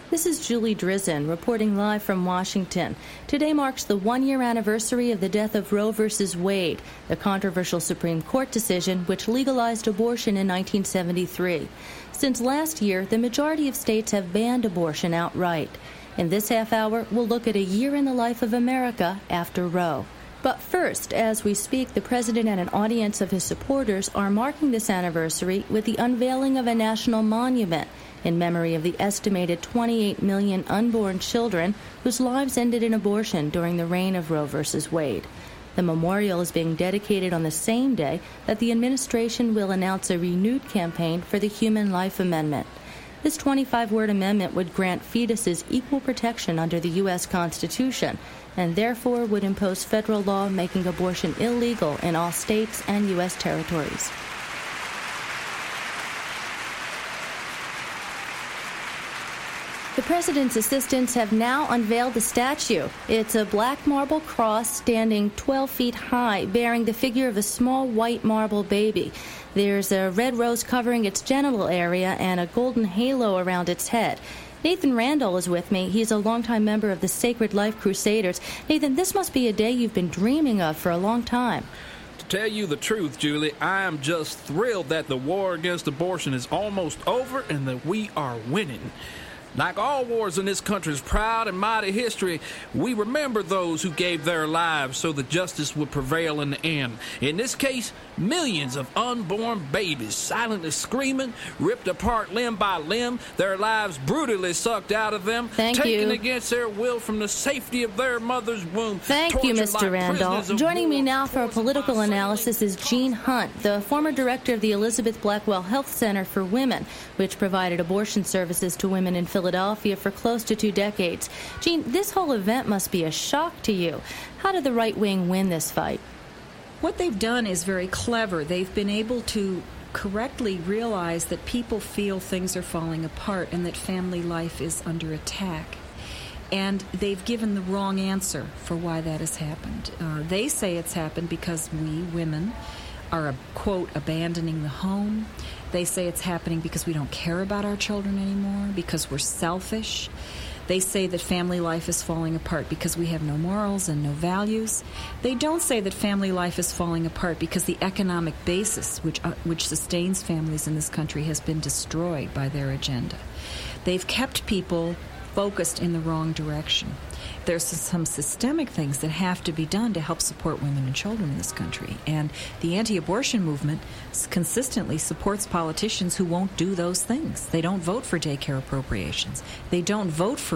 This is Julie Drizin reporting live from Washington. Today marks the one-year anniversary of the death of Roe v. Wade, the controversial Supreme Court decision which legalized abortion in 1973. Since last year, the majority of states have banned abortion outright. In this half hour, we'll look at a year in the life of America after Roe. But first, as we speak, the president and an audience of his supporters are marking this anniversary with the unveiling of a national monument in memory of the estimated 28 million unborn children whose lives ended in abortion during the reign of Roe v. Wade. The memorial is being dedicated on the same day that the administration will announce a renewed campaign for the Human Life Amendment. This 25-word amendment would grant fetuses equal protection under the U.S. Constitution and therefore would impose federal law making abortion illegal in all states and U.S. territories. The president's assistants have now unveiled the statue. It's a black marble cross standing 12 feet high, bearing the figure of a small white marble baby. There's a red rose covering its genital area and a golden halo around its head. Nathan Randall is with me. He's a longtime member of the Sacred Life Crusaders. Nathan, this must be a day you've been dreaming of for a long time. To tell you the truth, Julie, I am just thrilled that the war against abortion is almost over and that we are winning. Like all wars in this country's proud and mighty history, we remember those who gave their lives so that justice would prevail in the end. In this case, millions of unborn babies silently screaming, ripped apart limb by limb, their lives brutally sucked out of them, taken against their will from the safety of their mother's womb. Thank you, Mr. Randall. Joining me now for a political analysis is Gene Hunt, the former director of the Elizabeth Blackwell Health Center for Women, which provided abortion services to women in Philadelphia for close to 2 decades. Gene, this whole event must be a shock to you. How did the right wing win this fight? What they've done is very clever. They've been able to correctly realize that people feel things are falling apart and that family life is under attack. And they've given the wrong answer for why that has happened. They say it's happened because we, women, are, quote, abandoning the home. They say it's happening because we don't care about our children anymore, because we're selfish. They say that family life is falling apart because we have no morals and no values. They don't say that family life is falling apart because the economic basis which sustains families in this country has been destroyed by their agenda. They've kept people focused in the wrong direction. There's some systemic things that have to be done to help support women and children in this country. And the anti-abortion movement consistently supports politicians who won't do those things. They don't vote for daycare appropriations. They don't vote for